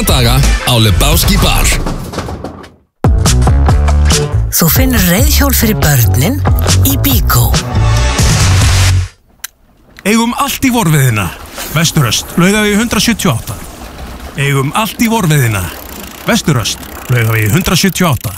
alla daga á Lebowski bar. Þú finnur reiðhjól fyrir börnin í Bíkó. Eigum allt í vorveðina. Vesturöst, Laugavegi 178. Eigum allt í vorveðina. Vesturöst, Laugavegi 178.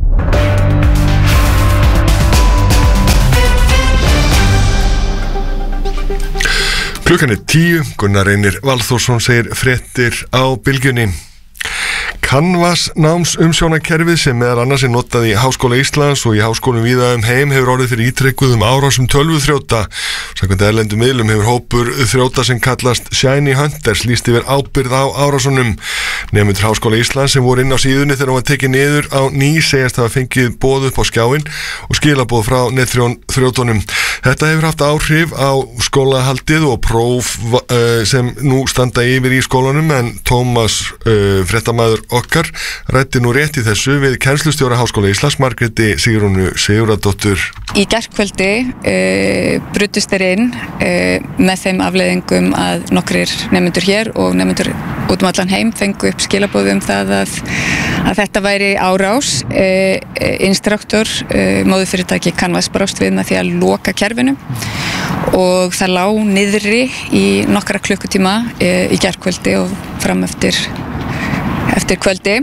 Klukkan 10, Gunnar Reynir Valþórsson segir fréttir á Bylgjunni. Canvas námsumsjónakerfið sem meðal annars notað í Háskóla Íslands og í háskólum víða heim hefur orðið fyrir ítrekkuðum árásum tölvuþrjóta. Samkvæmt erlendum miðlum hefur hópur þrjóta sem kallast Shiny Hunters lýst yfir ábyrgð á árásunum. Nemendur Háskóla Íslands sem voru inn á síðunni þegar hún var tekið niður á ný segjast hafa fengið boð upp á skjáinn og skilaboð frá netþrjótunum. Þetta hefur haft áhrif á skólahaldið og próf sem nú standa yfir í skólanum en Tómas fréttamaður okkar ræddi nú rétt í þessu við kennslustjóra Háskóla Íslands Margréti Sigrúnu Sigurðardóttur. Í gærkvöldi brutust þeir inn með þeim afleiðingum að nokkrir nemendur hér og nemendur út allan heim fengu upp skilaboð það að þetta væri árás. Instruktor móðurfyrirtæki Canvas brást við með því að loka kerfinu og það lá niðri í nokkra klukkutíma í gærkvöldi og fram eftir kvöldi.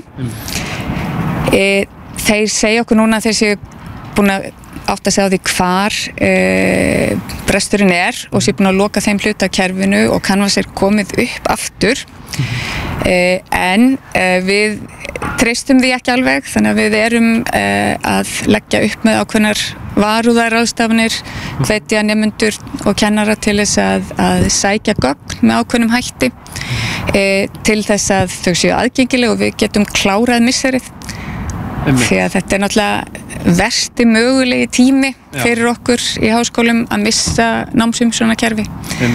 Þeir segja okkur núna að þeir séu búin að átta sig á því hvar bresturinn og séu búin að loka þeim hluta kerfinu og Canvas komið upp aftur. En við treystum því ekki alveg, þannig að við erum að leggja upp með ákveðnar varúðarráðstafanir, hvetja nemendur og kennara til þess að sækja gögn með ákveðnum hætti til þess að þau séu aðgengileg og við getum klárað misserið. Því að þetta náttúrulega versti mögulegi tími fyrir okkur í háskólum að missa námsumsjónakerfi.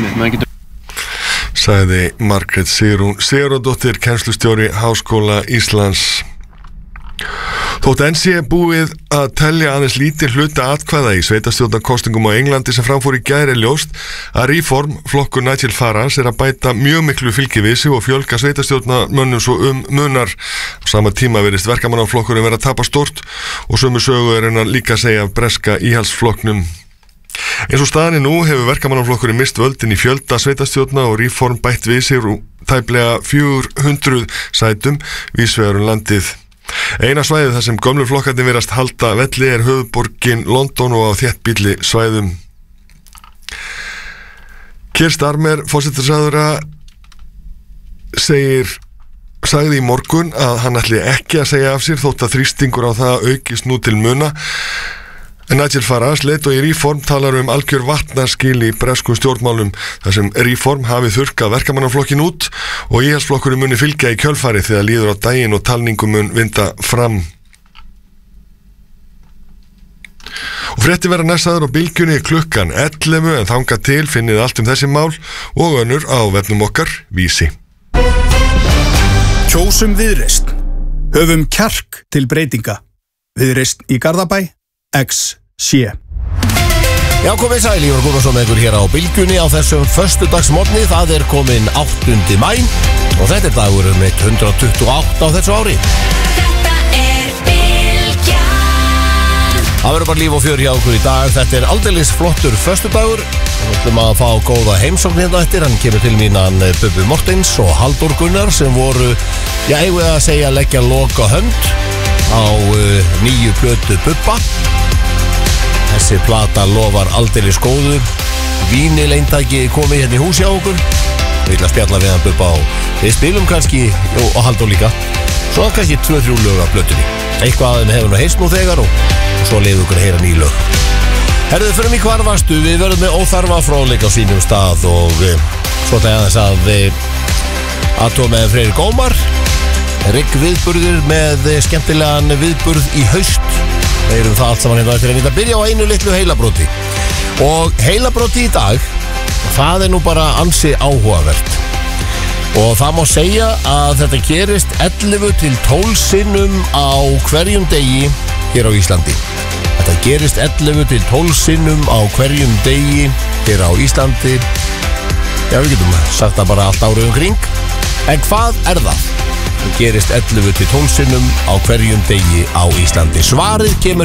Sagði Margrét Sigurðardóttir, kennslustjóri Háskóla Íslands. Þótt enn sé búið að telja aðeins lítil hluta atkvæða í sveitarstjórnarkosningum á Englandi sem framfór í gær ljóst að Reform, flokkur Nigel Farage, að bæta mjög miklu fylgi við sig og fjölga sveitarstjórnarmönnum svo munar. Á sama tíma virðist verkamannaflokkurinn vera að tapa stórt og sömu sögu en að líka segja af breska íhaldsflokknum. Eins og staðan nú hefur verkamannaflokkurinn mist völdin í fjölda sveitarstjórna og Reform bætt við sig tæplega 400 sætum víðsvegar landið. Eina svæðið þar sem gömlu flokkarnir virðast halda velli höfuðborgin London og á þéttbýlli svæðum. Keir Starmer, forsætisráðherra, sagði í morgun að hann ætli ekki að segja af sér þótt að þrýstingur á það aukist nú til muna. En Nigel Farage, leiðtogi Reform, talar algjör vatnaskil í breskum stjórnmálum þar sem Reform hafi þurrkað verkamannaflokkin út og íhaldsflokkurinn muni fylgja í kjölfarið þegar líður á daginn og talningum mun vinda fram. Og fréttir verða næstaður á Bylgjunni klukkan 11 en þangað til finnið allt þessi mál og önnur á vefnum okkar Vísi. Kjósum Viðreisn. Höfum kjark til breytinga. Viðreisn í Garðabæ, XC. Já, komið sæl, Ívar Gunnarsson með ykkur hér á Bylgjunni á þessum föstudagsmorgni. Það komin 8. maí og þetta dagur 128 á þessu ári. Þetta Bylgjan. Það verður bara líf og fjör hjá okkur í dag. Þetta aldeilis flottur föstudagur. Við ætlum að fá góða heimsókn hérna eftir. Hann kemur til mín Bubbi Mortens og Halldór Gunnar sem voru, eigum við að segja, leggja loka hönd á nýju plötu Bubba. Þessi plata lofar aldeilis góðu. Vínileintæki komið hérna í hús hjá okkur. Við ætlum að spjalla við hann Bubba og við spilum kannski, og Halldór líka, svo kannski 2-3 lög af plötunni. Eitthvað aðeins hefur nú heyrst nú þegar og svo leiðum okkur að heyra ný lög. Herðu, fyrir mig hvar varstu? Við verðum með óþarfa fróðleik á sínum stað og svo það aðeins að aðtóa með Freyr Gómar. Viðburður með skemmtilegan viðburð í haust. Við erum það allt saman hérna eftir en við byrja á einu litlu heilabróti. Og heilabróti í dag, það nú bara ansi áhugavert. Og það má segja að þetta gerist 11-12 sinnum á hverjum degi hér á Íslandi. Þetta gerist 11-12 sinnum á hverjum degi hér á Íslandi. Já, við getum sagt það bara allt árið kring. En hvað það? gerist 11 til 12 sinnum á hverjum degi á Íslandi? Svarið kemur